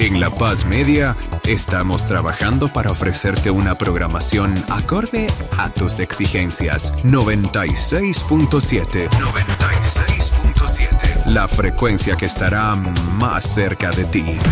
En La Paz Media estamos trabajando para ofrecerte una programación acorde a tus exigencias. 96.7. 96.7. La frecuencia que estará más cerca de ti.